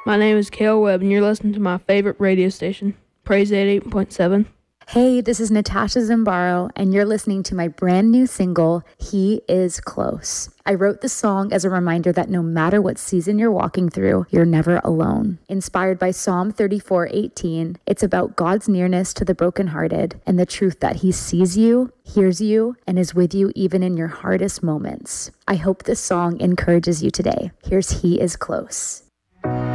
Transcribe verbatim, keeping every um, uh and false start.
My name is Kale Webb, and you're listening to my favorite radio station, Praise eighty-eight point seven. Hey, this is Natasha Zimbaro, and you're listening to my brand new single, He Is Close. I wrote the song as a reminder that no matter what season you're walking through, you're never alone. Inspired by Psalm thirty-four eighteen, it's about God's nearness to the brokenhearted and the truth that He sees you, hears you, and is with you even in your hardest moments. I hope this song encourages you today. Here's He Is Close.